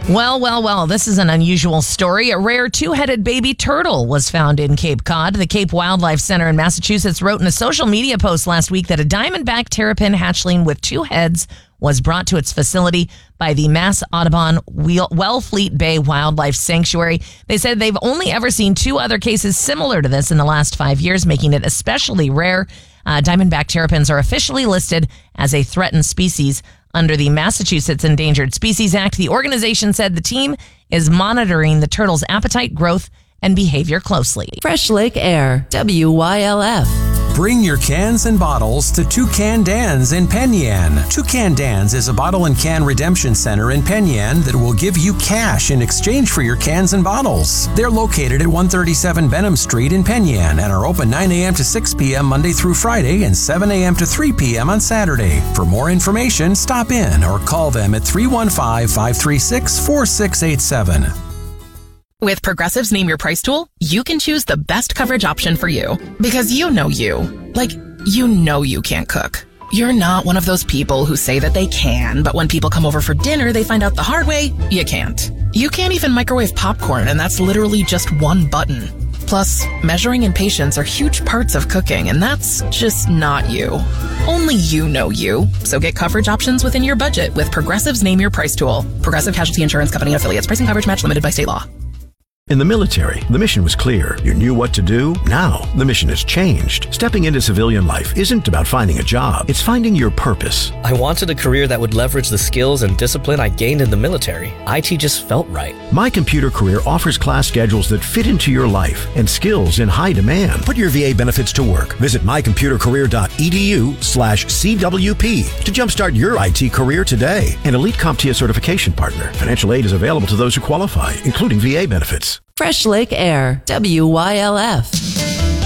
Well, this is an unusual story. A rare two-headed baby turtle was found in Cape Cod. The Cape Wildlife Center in Massachusetts wrote in a social media post last week that a diamondback terrapin hatchling with two heads was brought to its facility by the Mass Audubon Wellfleet Bay Wildlife Sanctuary. They said they've only ever seen two other cases similar to this in the last 5 years, making it especially rare. Diamondback terrapins are officially listed as a threatened species under the Massachusetts Endangered Species Act. The organization said the team is monitoring the turtle's appetite, growth, and behavior closely. Fresh Lake Air, WYLF. Bring your cans and bottles to Toucan Dan's in Penn Yan. Toucan Dan's is a bottle and can redemption center in Penn Yan that will give you cash in exchange for your cans and bottles. They're located at 137 Benham Street in Penn Yan and are open 9 a.m. to 6 p.m. Monday through Friday and 7 a.m. to 3 p.m. on Saturday. For more information, stop in or call them at 315-536-4687. With Progressive's Name Your Price tool, you can choose the best coverage option for you. Because you know you. Like, you know you can't cook. You're not one of those people who say that they can, but when people come over for dinner, they find out the hard way, you can't. You can't even microwave popcorn, and that's literally just one button. Plus, measuring and patience are huge parts of cooking, and that's just not you. Only you know you. So get coverage options within your budget with Progressive's Name Your Price tool. Progressive Casualty Insurance Company and affiliates. Price and coverage match limited by state law. In the military, the mission was clear. You knew what to do. Now, the mission has changed. Stepping into civilian life isn't about finding a job. It's finding your purpose. I wanted a career that would leverage the skills and discipline I gained in the military. IT just felt right. My Computer Career offers class schedules that fit into your life and skills in high demand. Put your VA benefits to work. Visit mycomputercareer.edu/CWP to jumpstart your IT career today. An elite CompTIA certification partner. Financial aid is available to those who qualify, including VA benefits. Fresh Lake Air, WYLF.